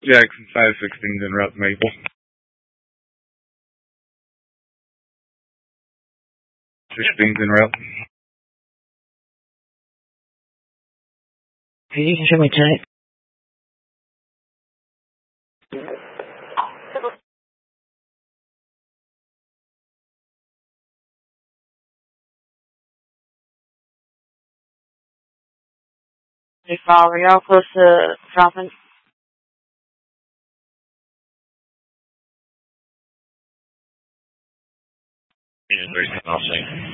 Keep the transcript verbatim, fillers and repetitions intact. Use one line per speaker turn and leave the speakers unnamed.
Jackson five sixteen en route Maple. sixteen's en route.
Hey, you can show me type. Hey, Fall, are y'all close to dropping?
Yeah, very off